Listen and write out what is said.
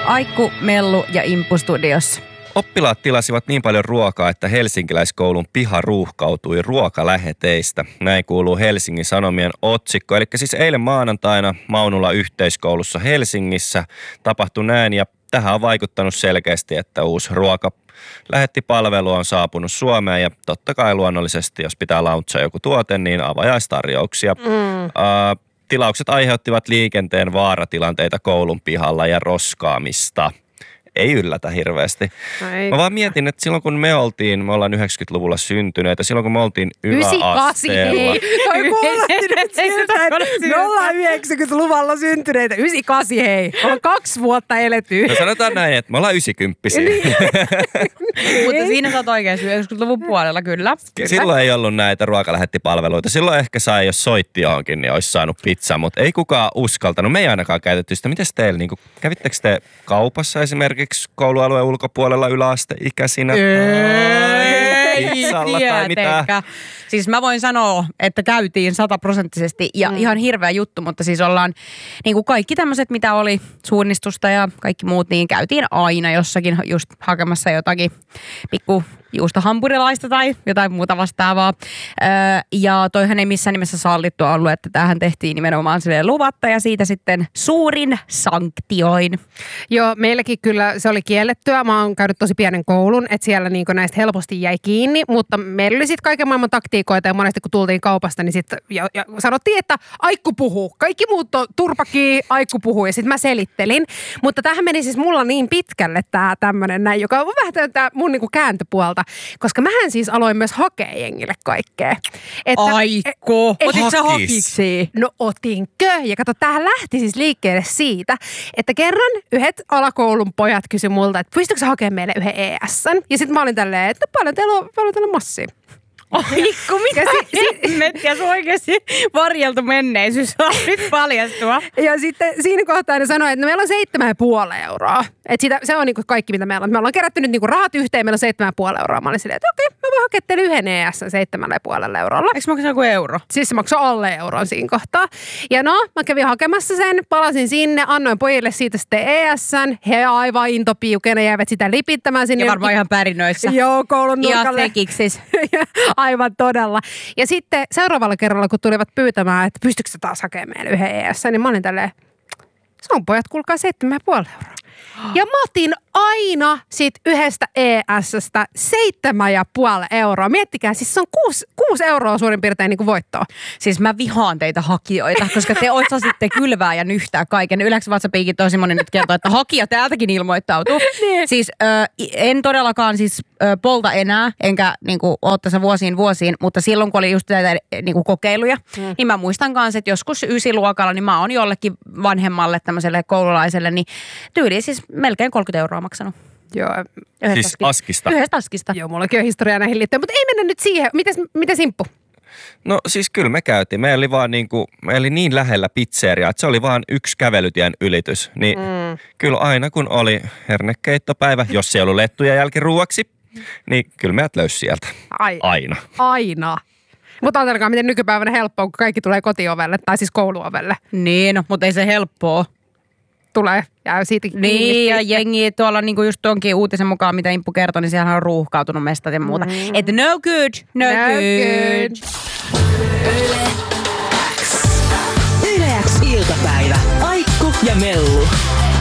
Aikku, Mellu ja Impu studiossa. Oppilaat tilasivat niin paljon ruokaa, että helsinkiläiskoulun piha ruuhkautui ruokaläheteistä. Näin kuuluu Helsingin Sanomien otsikko. Eli siis eilen maanantaina Maunula yhteiskoulussa Helsingissä tapahtui näin, ja tähän on vaikuttanut selkeästi, että uusi ruokalähettipalvelu on saapunut Suomeen, ja totta kai luonnollisesti, jos pitää launchaa joku tuote, niin avajaistarjouksia. Tilaukset aiheuttivat liikenteen vaaratilanteita koulun pihalla ja roskaamista. Ei yllätä hirveästi. Mä vaan mietin, että silloin kun me ollaan 90-luvulla syntyneitä, silloin kun me oltiin yläasteella. 98, Toi kuulosti nyt siltä, että me ollaan 90-luvulla syntyneitä. 98, hei. Ollaan 2 vuotta eletty. No sanotaan näin, että me ollaan 90-vuotiaita. Mutta siinä sä oot oikein 90-luvun puolella, kyllä. Silloin ei ollut näitä ruokalähettipalveluita. Silloin ehkä sai, jos soitti johonkin, niin olisi saanut pizzaa, mutta ei kukaan uskaltanut. Me ei ainakaan käytetty sitä. Mites teillä, niin kävittekö te kaupassa esimerkiksi koulualueen ulkopuolella yläasteikäisinä? Pizzalla tai mitä? Siis mä voin sanoa, että käytiin 100% ja ihan hirveä juttu, mutta siis ollaan niin kuin kaikki tämmöiset, mitä oli suunnistusta ja kaikki muut, niin käytiin aina jossakin just hakemassa jotakin pikku juustohampurilaista tai jotain muuta vastaavaa. Ja toihan ei missään nimessä sallittua ollut, että tämähän tehtiin nimenomaan silleen luvatta ja siitä sitten suurin sanktioin. Joo, meilläkin kyllä se oli kiellettyä. Mä oon käynyt tosi pienen koulun, että siellä niinku näistä helposti jäi kiinni, mutta meillä oli sitten kaiken maailman taktiikoita ja monesti kun tultiin kaupasta, niin sitten ja sanottiin, että Aikku puhuu. Kaikki muut on turpakii, Aikku puhuu ja sitten mä selittelin. Mutta tämähän meni siis mulla niin pitkälle tämä tämmöinen näin, joka on vähän tämä mun niinku kääntöpuolta. Koska mähän siis aloin myös hakea jengille kaikkea. Aikku! Otitko sä hakiksi? No otinkö? Ja kato, tämähän lähti siis liikkeelle siitä, että kerran yhdet alakoulun pojat kysyi multa, että pystytkö sä hakemaan meille yhden ES:n? Ja sitten mä olin tälleen, että paljon teillä on massia. Aikku, mitä hemmettiä, sun oikeasti varjeltu menneisyys on nyt paljastua. Ja sitten siinä kohtaa ne sanoi, että meillä on 7,5 euroa. Että se on niinku kaikki, mitä meillä on. Me ollaan kerätty nyt niinku rahat yhteen, meillä on 7,5 euroa. Mä olin silleen, että okei, mä voin hakea teille yhden ES 7,5 eurolla. Eikö maksaa joku euro? Siis se maksoi alle euron siinä kohtaa. Ja no, mä kävin hakemassa sen, palasin sinne, annoin pojille siitä sitten ES:n. He aivan intopiukena jäivät sitä lipittämään sinne. Ja varmaan ihan pärinöissä. Joo, koulun nurkalle. Ja tekiksis. Aivan todella. Ja sitten seuraavalla kerralla, kun tulivat pyytämään, että pystytkö sä taas hakemaan meille yhden ES, niin mä olin tälleen, se on pojat, kuulkaa 7,5 euroa. Ja mä otin aina siitä yhdestä ES:stä 7,5 euroa. Miettikää, siis se on 6 euroa suurin piirtein niin kuin voittoa. Siis mä vihaan teitä hakijoita, koska te osasitte kylvää ja nyhtää kaiken. Yleensä WhatsAppiinkin tosi moni nyt kertoo, että hakija täältäkin ilmoittautuu. Niin. Siis en todellakaan siis polta enää, enkä niinku ole tässä vuosiin, mutta silloin kun oli just näitä niinku kokeiluja, niin mä muistan kanssa, että joskus 9-luokalla, niin mä oon jollekin vanhemmalle tämmöiselle koululaiselle, niin tyyliin siis melkein 30 euroa maksanut. Joo. Siis askista? Yhdestä askista. Joo, mullakin on historiaa näihin liittyen, mutta ei mennä nyt siihen. Mites Imppu? No siis kyllä me käytiin. Me oli niin lähellä pizzeria, että se oli vaan yksi kävelytien ylitys. Niin kyllä aina kun oli hernekeittopäivä, jos se ei ollut lettuja jälkiruuaksi, niin kyllä meidät löysi sieltä. Aina. Mutta ajatelkaa, miten nykypäivänä helppoa, kun kaikki tulee kotiovelle tai siis kouluovelle. Niin, no, mutta ei se helppoa. Tulee ja siitä kiinni. Niin, ja jengi tuolla niinku just tuonkin uutisen mukaan, mitä Imppu kertoi, niin siellä on ruuhkautunut mestat ja muuta. Että no good. Yle X iltapäivä. Aikku ja Mellu.